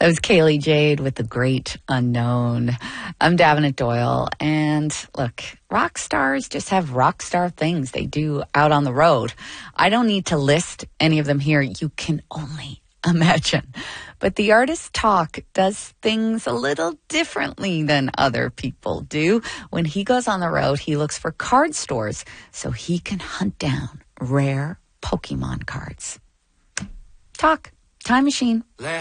was Kaylee Jade with The Great Unknown. I'm Davenant Doyle, and look, rock stars just have rock star things they do out on the road. I don't need to list any of them here. You can only imagine. But the artist Talk does things a little differently than other people do. When he goes on the road, he looks for card stores so he can hunt down rare Pokemon cards. Talk, Time Machine.